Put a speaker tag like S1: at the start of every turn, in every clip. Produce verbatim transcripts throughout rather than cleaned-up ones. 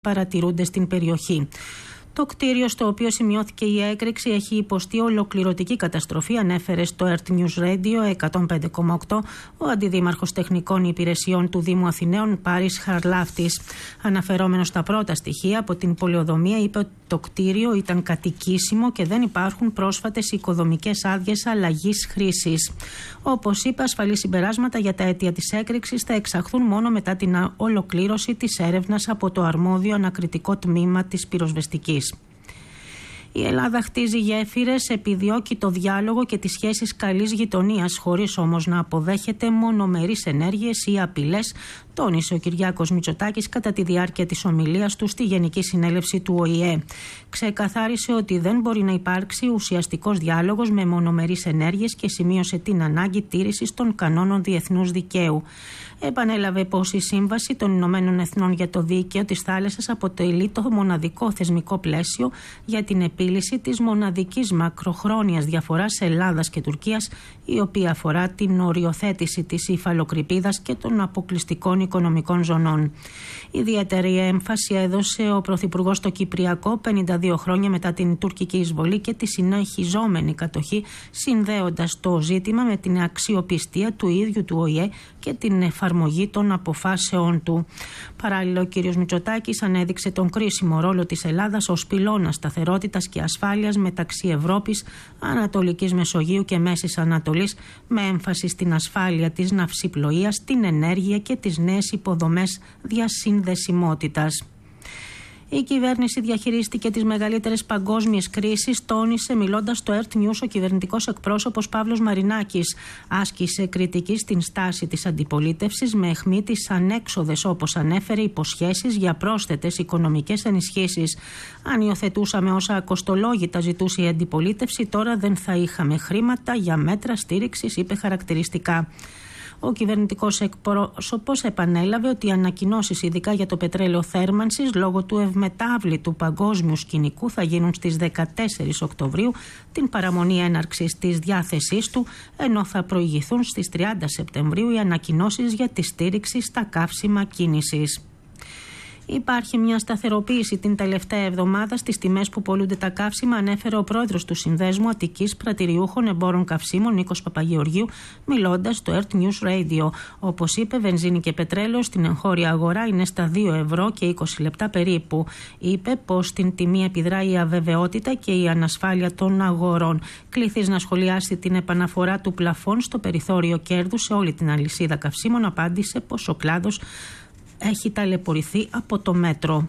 S1: παρατηρούνται στην περιοχή. Το κτίριο στο οποίο σημειώθηκε η έκρηξη έχει υποστεί ολοκληρωτική καταστροφή, ανέφερε στο Earth News Radio εκατόν πέντε κόμμα οκτώ ο Αντιδήμαρχος Τεχνικών Υπηρεσιών του Δήμου Αθηναίων, Πάρης Χαρλάφτης. Αναφερόμενος στα πρώτα στοιχεία από την πολεοδομία, είπε ότι το κτίριο ήταν κατοικήσιμο και δεν υπάρχουν πρόσφατες οικοδομικές άδειες αλλαγής χρήσης. Όπως είπε, ασφαλή συμπεράσματα για τα αίτια της έκρηξης θα εξαχθούν μόνο μετά την ολοκλήρωση της έρευνας από το αρμόδιο ανακριτικό τμήμα της πυροσβεστικής. Η Ελλάδα χτίζει γέφυρες, επιδιώκει το διάλογο και τις σχέσεις καλής γειτονίας, χωρίς όμως να αποδέχεται μονομερείς ενέργειες ή απειλές, τόνισε ο Κυριάκος Μητσοτάκης κατά τη διάρκεια της ομιλίας του στη Γενική Συνέλευση του Ο Η Ε. Ξεκαθάρισε ότι δεν μπορεί να υπάρξει ουσιαστικός διάλογος με μονομερείς ενέργειες και σημείωσε την ανάγκη τήρησης των κανόνων διεθνούς δικαίου. Επανέλαβε πως η Σύμβαση των Ηνωμένων Εθνών για το Δίκαιο της Θάλασσας αποτελεί το μοναδικό θεσμικό πλαίσιο για την επίλυση της μοναδικής μακροχρόνιας διαφοράς Ελλάδας και Τουρκίας, η οποία αφορά την οριοθέτηση της υφαλοκρηπίδας και των αποκλειστικών οικονομικών ζωνών. Ιδιαίτερη έμφαση έδωσε ο Πρωθυπουργός στο Κυπριακό πενήντα δύο χρόνια μετά την τουρκική εισβολή και τη συνεχιζόμενη κατοχή, συνδέοντας το ζήτημα με την αξιοπιστία του ίδιου του Ο Η Ε και την εφαρμογή των αποφάσεών του. Παράλληλα, ο κ. Μητσοτάκης ανέδειξε τον κρίσιμο ρόλο της Ελλάδας ως πυλώνα σταθερότητας και ασφάλειας μεταξύ Ευρώπης, Ανατολικής Μεσογείου και Μέσης Ανατολής, με έμφαση στην ασφάλεια της ναυσιπλοείας, την ενέργεια και τις νέες υποδομές διασυνδεσιμότητας. Η κυβέρνηση διαχειρίστηκε τις μεγαλύτερες παγκόσμιες κρίσεις, τόνισε μιλώντας στο Earth News ο κυβερνητικός εκπρόσωπος Παύλος Μαρινάκης. Άσκησε κριτική στην στάση της αντιπολίτευσης με αιχμή τις ανέξοδες, όπως ανέφερε, υποσχέσεις για πρόσθετες οικονομικές ενισχύσεις. Αν υιοθετούσαμε όσα ακοστολόγητα ζητούσε η αντιπολίτευση, τώρα δεν θα είχαμε χρήματα για μέτρα στήριξης, είπε χαρακτηριστικά. Ο κυβερνητικός εκπρόσωπος επανέλαβε ότι οι ανακοινώσεις, ειδικά για το πετρέλαιο θέρμανσης, λόγω του ευμετάβλητου παγκόσμιου σκηνικού, θα γίνουν στις δεκατέσσερις Οκτωβρίου, την παραμονή έναρξης της διάθεσής του, ενώ θα προηγηθούν στις τριάντα Σεπτεμβρίου οι ανακοινώσεις για τη στήριξη στα καύσιμα κίνησης. Υπάρχει μια σταθεροποίηση την τελευταία εβδομάδα στις τιμές που πωλούνται τα καύσιμα, ανέφερε ο πρόεδρος του Συνδέσμου Αττικής Πρατηριούχων Εμπόρων Καυσίμων, Νίκος Παπαγεωργίου, μιλώντας στο Earth News Radio. Όπως είπε, βενζίνη και πετρέλαιο στην εγχώρια αγορά είναι στα δύο ευρώ και είκοσι λεπτά περίπου. Είπε πως στην τιμή επιδρά η αβεβαιότητα και η ανασφάλεια των αγορών. Κληθείς να σχολιάσει την επαναφορά του πλαφών στο περιθώριο κέρδου σε όλη την αλυσίδα καυσίμων, απάντησε πως ο κλάδος έχει ταλαιπωρηθεί από το μέτρο.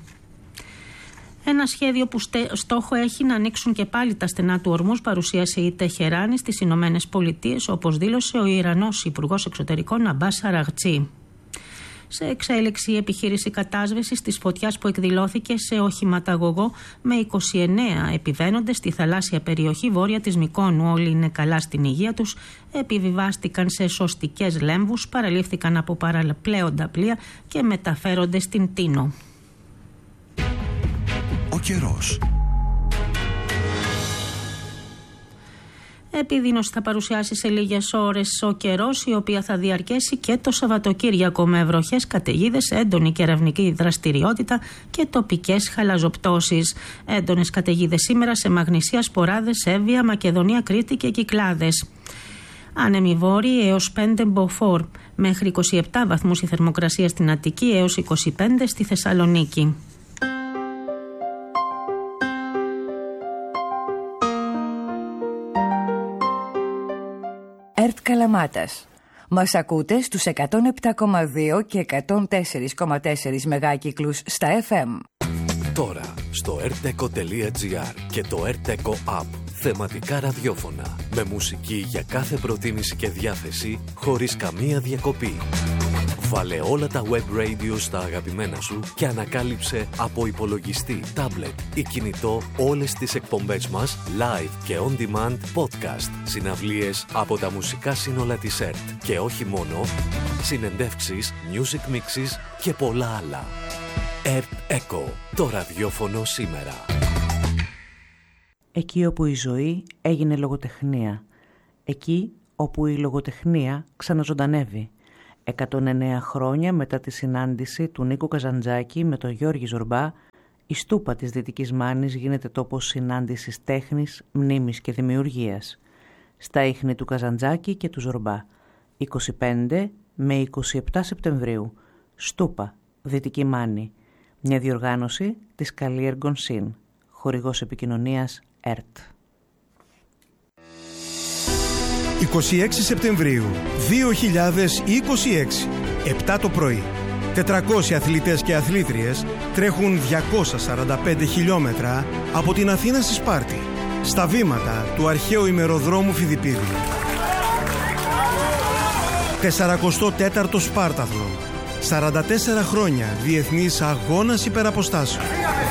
S1: Ένα σχέδιο που στόχο έχει να ανοίξουν και πάλι τα στενά του ορμούς παρουσίασε η Τεχεράνη στις Ηνωμένες Πολιτείες, όπως δήλωσε ο Ιρανός Υπουργός Εξωτερικών Αμπάς Αραγτσί. Σε εξέλιξη η επιχείρηση κατάσβεσης της φωτιάς που εκδηλώθηκε σε οχηματαγωγό με είκοσι εννέα επιβαίνοντες στη θαλάσσια περιοχή βόρεια της Μυκόνου. Όλοι είναι καλά στην υγεία τους, επιβιβάστηκαν σε σωστικές λέμβους, παραλήφθηκαν από παραπλέοντα πλοία και μεταφέρονται στην Τίνο.
S2: Ο καιρός.
S1: Επιδείνωση θα παρουσιάσει σε λίγες ώρες ο καιρός, η οποία θα διαρκέσει και το Σαββατοκύριακο με βροχές, καταιγίδες, έντονη κεραυνική δραστηριότητα και τοπικές χαλαζοπτώσεις. Έντονες καταιγίδες σήμερα σε Μαγνησία, Σποράδες, Εύβοια, Μακεδονία, Κρήτη και Κυκλάδες. Άνεμοι βόρειοι έως πέντε μποφόρ. Μέχρι είκοσι επτά βαθμούς η θερμοκρασία στην Αττική, έως είκοσι πέντε στη Θεσσαλονίκη.
S3: Ερτ Καλαμάτας. Μας ακούτε στους εκατόν επτά κόμμα δύο και εκατόν τέσσερα κόμμα τέσσερα μεγάκυκλους στα εφ εμ.
S4: Τώρα στο ερτεκο τελεία τζι άρ και το ερτεκο App. Θεματικά ραδιόφωνα με μουσική για κάθε προτίμηση και διάθεση, χωρίς καμία διακοπή. Βάλε όλα τα web radio στα αγαπημένα σου και ανακάλυψε από υπολογιστή, τάμπλετ ή κινητό όλες τις εκπομπές μας live και on demand podcast, συναυλίες από τα μουσικά σύνολα της ΕΡΤ και όχι μόνο, συνεντεύξεις, music mixes και πολλά άλλα. ΕΡΤ Echo, το ραδιόφωνο σήμερα.
S5: Εκεί όπου η ζωή έγινε λογοτεχνία. Εκεί όπου η λογοτεχνία ξαναζωντανεύει.
S2: εκατόν εννέα χρόνια μετά τη συνάντηση του Νίκου Καζαντζάκη με τον Γιώργη Ζορμπά, η Στούπα της Δυτικής Μάνης γίνεται τόπος συνάντησης τέχνης, μνήμης και δημιουργίας. Στα ίχνη του Καζαντζάκη και του Ζορμπά, είκοσι πέντε με είκοσι επτά Σεπτεμβρίου, Στούπα, Δυτική Μάνη, μια διοργάνωση της Καλλιέργων Συν, χορηγός επικοινωνίας ΕΡΤ.
S5: είκοσι έξι Σεπτεμβρίου δύο χιλιάδες είκοσι έξι, επτά το πρωί. τετρακόσιοι αθλητές και αθλήτριες τρέχουν διακόσια σαράντα πέντε χιλιόμετρα από την Αθήνα στη Σπάρτη, στα βήματα του αρχαίου ημεροδρόμου Φιδιππίδη. σαρανταετό τέταρτο Σπάρταθλον. σαράντα τέσσερα χρόνια διεθνής αγώνας υπεραποστάσεων.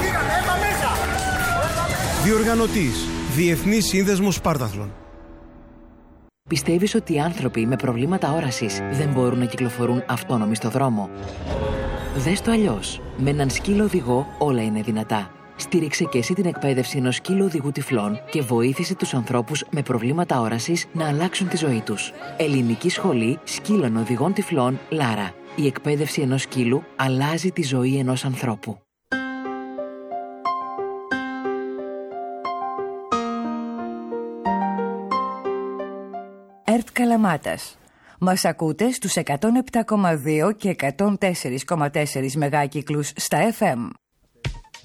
S5: Διοργανωτής Διεθνής Σύνδεσμος Σπάρταθλον.
S3: Πιστεύεις ότι οι άνθρωποι με προβλήματα όρασης δεν μπορούν να κυκλοφορούν αυτόνομοι στο δρόμο? Δες το αλλιώς. Με έναν σκύλο οδηγό όλα είναι δυνατά. Στήριξε και εσύ την εκπαίδευση ενός σκύλου οδηγού τυφλών και βοήθησε τους ανθρώπους με προβλήματα όρασης να αλλάξουν τη ζωή τους. Ελληνική Σχολή Σκύλων Οδηγών Τυφλών Λάρα. Η εκπαίδευση ενός σκύλου αλλάζει τη ζωή ενός ανθρώπου. ΕΡΤ Καλαμάτας. Μας ακούτε στους εκατόν επτά κόμμα δύο και εκατόν τέσσερα κόμμα τέσσερα μεγάκυκλους στα εφ εμ.